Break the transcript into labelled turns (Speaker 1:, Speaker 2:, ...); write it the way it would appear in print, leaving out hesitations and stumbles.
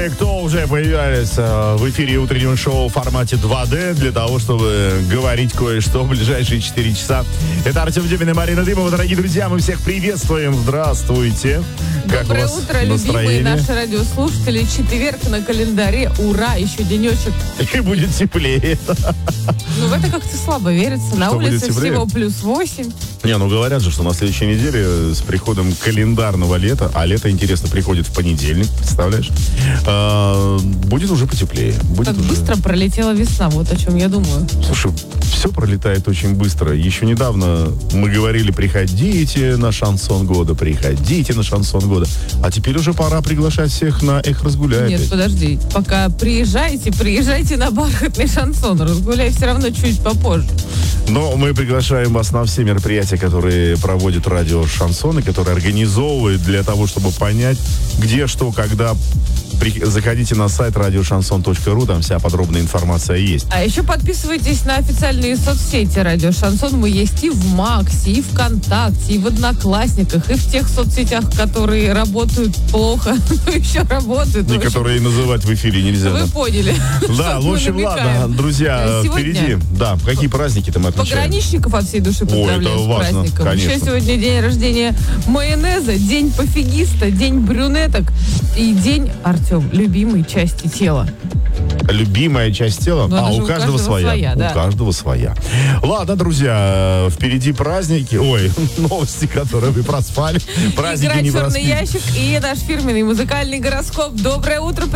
Speaker 1: кое-кто уже появляется в эфире утреннего шоу в формате 2D для того, чтобы говорить кое-что в ближайшие 4 часа. Это Артем Дюмин и Марина Дымова. Дорогие друзья, мы всех приветствуем. Здравствуйте. Как
Speaker 2: Доброе
Speaker 1: у вас
Speaker 2: утро, любимые наши радиослушатели. Четверг на календаре. Ура, еще денечек.
Speaker 1: И будет теплее.
Speaker 2: Ну, в это как-то слабо верится. На улице всего +8.
Speaker 1: Не, ну говорят же, что на следующей неделе с приходом календарного лета, а лето, интересно, приходит в понедельник, представляешь, будет уже потеплее.
Speaker 2: Как быстро пролетела весна, вот о чем я думаю.
Speaker 1: Слушай, все пролетает очень быстро. Еще недавно мы говорили, приходите на шансон года, приходите на шансон года. А теперь уже пора приглашать всех на «Эх, разгуляй».
Speaker 2: Нет,
Speaker 1: опять.
Speaker 2: подожди. Пока приезжайте на бархатный шансон. Разгуляй все равно чуть попозже.
Speaker 1: Но мы приглашаем вас на все мероприятия, которые проводит радио «Шансон», и которые организовывает для того, чтобы понять, где, что, когда. Заходите на сайт radiošanson.ru, там вся подробная информация есть.
Speaker 2: А еще подписывайтесь на официальные соцсети Радио Шансон. Мы есть и в Максе, и ВКонтакте, и в Одноклассниках, и в тех соцсетях, которые работают плохо, но еще работают.
Speaker 1: И которые называть в эфире нельзя.
Speaker 2: Вы поняли.
Speaker 1: Да, в общем, ладно, друзья, впереди. Да, какие праздники-то мы отмечаем?
Speaker 2: Пограничников от всей души поздравляю с праздником.
Speaker 1: Конечно.
Speaker 2: Еще сегодня день рождения майонеза, день пофигиста, день брюнеток и день, Артем, любимой части тела.
Speaker 1: Любимая часть тела?
Speaker 2: У
Speaker 1: каждого своя.
Speaker 2: Да.
Speaker 1: У каждого своя. Ладно, друзья, впереди праздники. Ой, новости, которые вы проспали. Праздники
Speaker 2: Игра
Speaker 1: не
Speaker 2: «Черный
Speaker 1: проспите.
Speaker 2: ящик» и наш фирменный музыкальный гороскоп. Доброе утро,